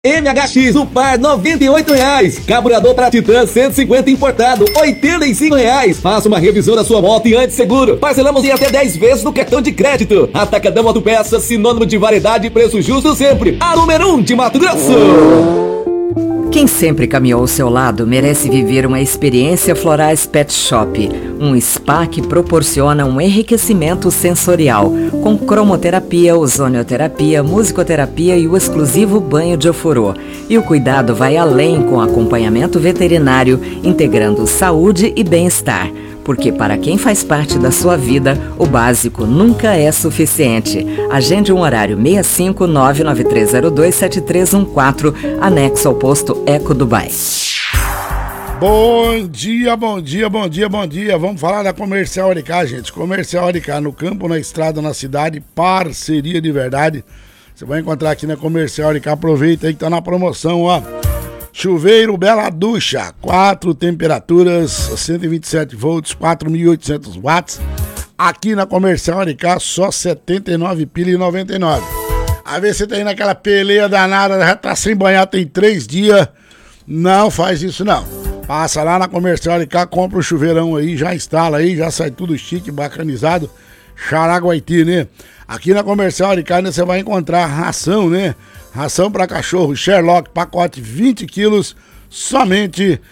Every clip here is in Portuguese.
MHX no par R$98. Carburador para Titan 150 importado R$85. Faça uma revisão da sua moto e antes seguro. Parcelamos em até 10 vezes no cartão de crédito. Atacadão Autopeças, sinônimo de variedade e preço justo sempre. A número 1 de Mato Grosso. Quem sempre caminhou ao seu lado merece viver uma experiência Florais Pet Shop, um spa que proporciona um enriquecimento sensorial, com cromoterapia, ozonioterapia, musicoterapia e o exclusivo banho de ofurô. E o cuidado vai além com acompanhamento veterinário, integrando saúde e bem-estar. Porque para quem faz parte da sua vida, o básico nunca é suficiente. Agende um horário 65993027314, anexo ao posto Eco Dubai. Bom dia, bom dia, bom dia, bom dia. Vamos falar da Comercial Aricá, gente. Comercial Aricá, no campo, na estrada, na cidade, parceria de verdade. Você vai encontrar aqui na Comercial Aricá. Aproveita aí que tá na promoção, ó. Chuveiro Bela Ducha, 4 temperaturas, 127 volts, 4.800 watts. Aqui na Comercial Aricá, só R$ 79,99. Às vezes você tá aí naquela peleia danada, já tá sem banhar, tem 3 dias. Não faz isso não. Passa lá na Comercial Aricá, compra o chuveirão aí, já instala aí, já sai tudo chique, bacanizado. Xaraguaiti, né? Aqui na Comercial Aricá, né, você vai encontrar ração, né? Ração para cachorro Sherlock, pacote 20 quilos, somente R$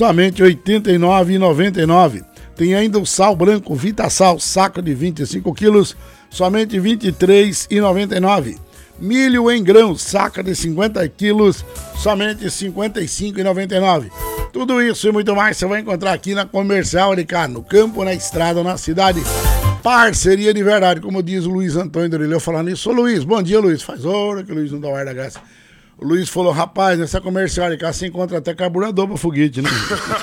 89,99. Tem ainda o sal branco Vitasal, saco de 25 quilos, somente R$ 23,99. Milho em grãos, saca de 50 quilos, somente R$ 55,99. Tudo isso e muito mais você vai encontrar aqui na Comercial Aricá, no campo, na estrada, na cidade. Parceria de verdade, como diz o Luiz Antônio Dorileu falando isso. Ô Luiz, bom dia Luiz, faz hora que o Luiz não dá o ar da graça. O Luiz falou, rapaz, nessa Comercial Aricá se encontra até carburador para foguete, né?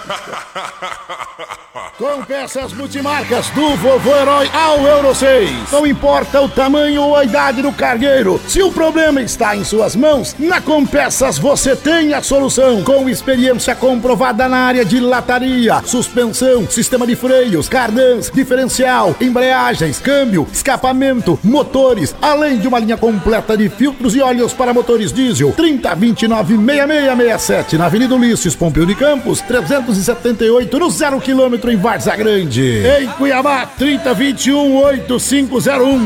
Com peças multimarcas do Vovô Herói ao Euro 6. Não importa o tamanho ou a idade do cargueiro, se o problema está em suas mãos, na Compeças você tem a solução. Com experiência comprovada na área de lataria, suspensão, sistema de freios, cardãs, diferencial, embreagens, câmbio, escapamento, motores, além de uma linha completa de filtros e óleos para motores diesel. 3029-6667 na Avenida Ulisses Pompeu de Campos, 378 no 0 km em Várzea Grande. Em Cuiabá, 3021-8501.